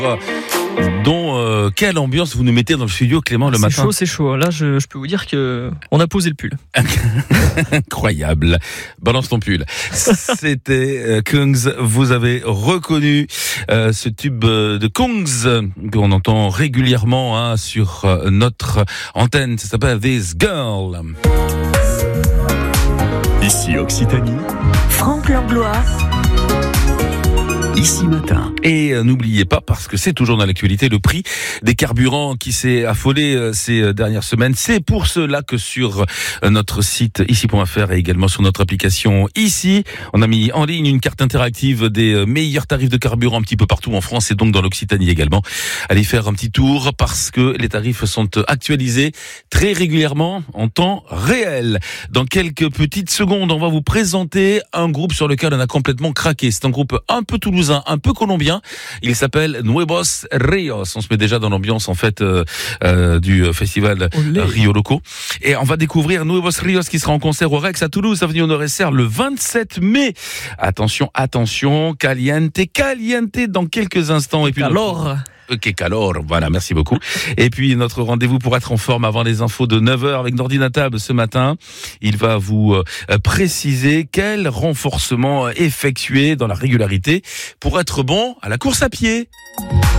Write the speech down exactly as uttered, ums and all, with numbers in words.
Dont euh, quelle ambiance vous nous mettez dans le studio, Clément, le c'est matin? C'est chaud, c'est chaud. Là, je, je peux vous dire que on a posé le pull. Incroyable. Balance ton pull. C'était euh, Kungs. Vous avez reconnu euh, ce tube de Kungs qu'on entend régulièrement hein, sur euh, notre antenne. Ça s'appelle This Girl. Ici Occitanie. Franck Langlois. Ici Matin. Et euh, n'oubliez pas, parce que c'est toujours dans l'actualité, le prix des carburants qui s'est affolé euh, ces euh, dernières semaines. C'est pour cela que sur euh, notre site ici point f r et également sur notre application Ici, on a mis en ligne une carte interactive des euh, meilleurs tarifs de carburant un petit peu partout en France et donc dans l'Occitanie également. Allez faire un petit tour parce que les tarifs sont actualisés très régulièrement en temps réel. Dans quelques petites secondes, on va vous présenter un groupe sur lequel on a complètement craqué. C'est un groupe un peu toulousain, un peu colombien. Il s'appelle Nuevos Rios. On se met déjà dans l'ambiance en fait euh, euh, du festival Olé. Rio Loco. Et on va découvrir Nuevos Rios qui sera en concert au Rex à Toulouse, avenue Honoré Serre, le vingt-sept mai. Attention, attention, caliente, caliente dans quelques instants. Et puis alors. Ok, calor, voilà, merci beaucoup. Et puis notre rendez-vous pour être en forme avant les infos de neuf heures avec Nordina Tab ce matin. Il va vous euh, préciser quel renforcement effectuer dans la régularité pour être bon à la course à pied.